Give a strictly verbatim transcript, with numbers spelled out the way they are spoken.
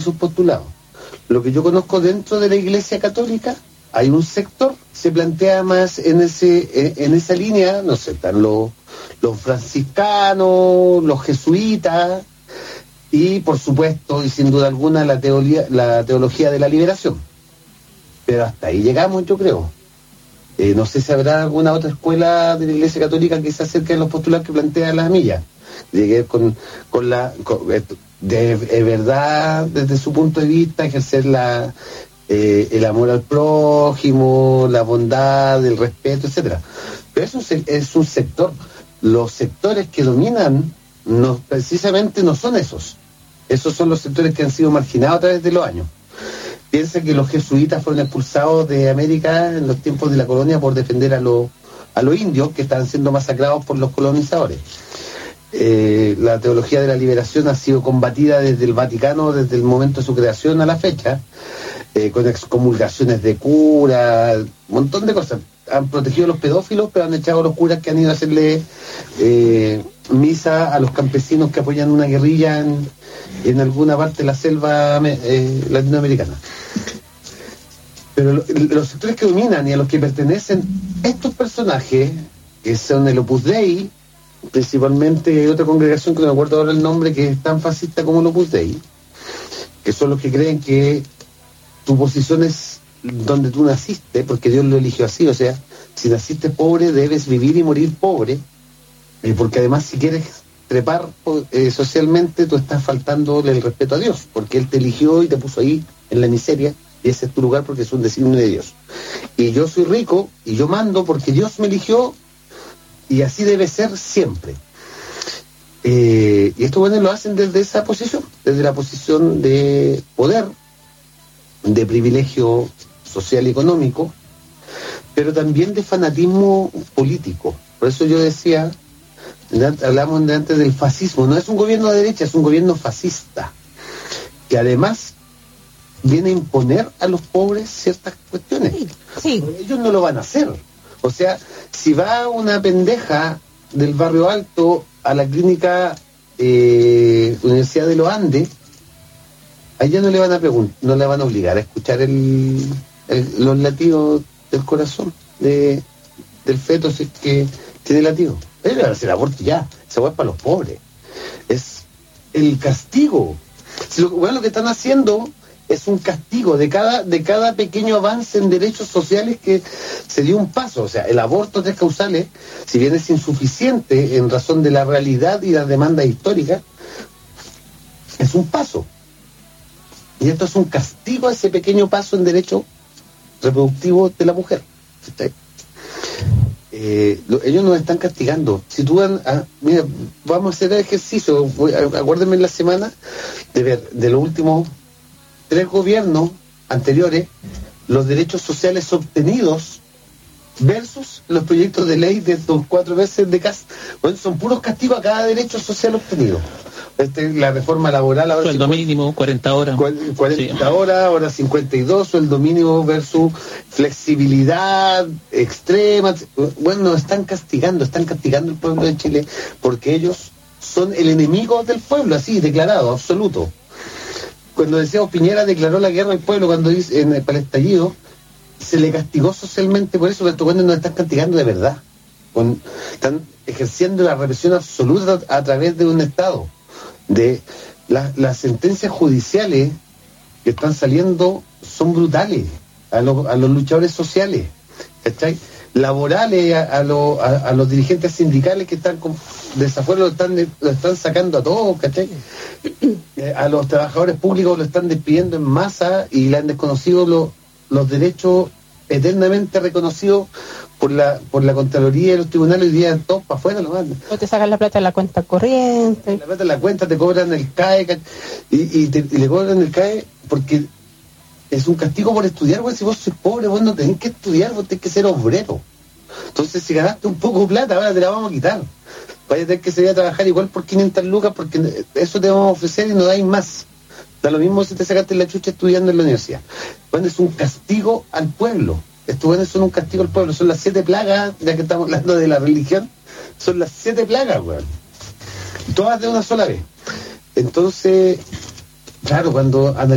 sus postulados. Lo que yo conozco dentro de la Iglesia Católica, hay un sector que se plantea más en ese en esa línea, no sé, están los, los franciscanos, los jesuitas, y por supuesto, y sin duda alguna, la teología, la teología de la liberación. Pero hasta ahí llegamos, yo creo. Eh, no sé si habrá alguna otra escuela de la Iglesia Católica que se acerque a los postulados que plantea la Milla. Llegué con, con la con, de, de verdad, desde su punto de vista, ejercer la eh, el amor al prójimo, la bondad, el respeto, etcétera. Pero eso es, es un sector. Los sectores que dominan no, precisamente no son esos. Esos son los sectores que han sido marginados a través de los años. Piensa que los jesuitas fueron expulsados de América en los tiempos de la colonia por defender a los a los indios que estaban siendo masacrados por los colonizadores. Eh, la teología de la liberación ha sido combatida desde el Vaticano, desde el momento de su creación a la fecha, eh, con excomulgaciones de curas, un montón de cosas. Han protegido a los pedófilos, pero han echado a los curas que han ido a hacerle eh, misa a los campesinos que apoyan una guerrilla en, en alguna parte de la selva eh, latinoamericana. Pero lo, los sectores que dominan y a los que pertenecen estos personajes, que son el Opus Dei, principalmente hay otra congregación que no me acuerdo ahora el nombre, que es tan fascista como el Opus Dei, que son los que creen que tu posición es donde tú naciste, porque Dios lo eligió así. O sea, si naciste pobre, debes vivir y morir pobre, eh, porque además si quieres trepar eh, socialmente, tú estás faltándole el respeto a Dios, porque Él te eligió y te puso ahí en la miseria, y ese es tu lugar porque es un designio de Dios. Y yo soy rico y yo mando porque Dios me eligió, y así debe ser siempre. Eh, y estos buenos lo hacen desde esa posición, desde la posición de poder, de privilegio social y económico, pero también de fanatismo político. Por eso yo decía, hablamos de antes del fascismo, no es un gobierno de derecha, es un gobierno fascista, que además viene a imponer a los pobres ciertas cuestiones. Sí, sí. Ellos no lo van a hacer. O sea, si va una pendeja del Barrio Alto a la clínica eh, Universidad de los Andes, a ella no le van a preguntar, no le van a obligar a escuchar el, el, los latidos del corazón de, del feto si es que tiene latido. Ellos van a hacer aborto ya, esa hueá es para los pobres. Es el castigo. Si lo, bueno, lo que están haciendo es un castigo de cada de cada pequeño avance en derechos sociales que se dio un paso. O sea, el aborto tres causales, si bien es insuficiente en razón de la realidad y las demandas históricas, es un paso. Y esto es un castigo a ese pequeño paso en derecho reproductivo de la mujer. Eh, lo, ellos nos están castigando. Si tú van a, mira, vamos a hacer el ejercicio, voy, acuérdenme en la semana de ver de los últimos tres gobiernos anteriores los derechos sociales obtenidos versus los proyectos de ley de estos cuatro veces de casa. Bueno, son puros castigos a cada derecho social obtenido. Este, la reforma laboral ahora sueldo cincuenta, mínimo, cuarenta horas. cuarenta sí. horas, ahora cincuenta y dos, sueldo mínimo versus flexibilidad extrema. Bueno, nos están castigando, están castigando al pueblo de Chile porque ellos son el enemigo del pueblo, así, declarado, absoluto. Cuando decíamos Piñera declaró la guerra al pueblo cuando dice en el, para el estallido, se le castigó socialmente por eso, pero estos buenos nos están castigando de verdad. Con, están ejerciendo la represión absoluta a, a través de un Estado. De la, las sentencias judiciales que están saliendo son brutales a, lo, a los luchadores sociales, ¿cachai? Laborales a, a, lo, a, a los dirigentes sindicales que están con desafuero, lo están, lo están sacando a todos, ¿cachai? A los trabajadores públicos lo están despidiendo en masa y le han desconocido lo, los derechos eternamente reconocidos por la por la Contraloría y los tribunales, y día todos para afuera lo mandan. O te sacan la plata de la cuenta corriente. La plata de la cuenta, te cobran el C A E y, y, te, y le cobran el C A E porque es un castigo por estudiar, güey. Si vos sois pobre, vos no tenés que estudiar, vos tenés que ser obrero. Entonces, si ganaste un poco de plata, ahora te la vamos a quitar. Vaya a tener que salir a trabajar igual por quinientas lucas, porque eso te vamos a ofrecer y no dais más. Da lo mismo si te sacaste la chucha estudiando en la universidad. Bueno, es un castigo al pueblo. Estos buenos son un castigo al pueblo. Son las siete plagas, ya que estamos hablando de la religión, son las siete plagas, weón. Todas de una sola vez. Entonces, claro, cuando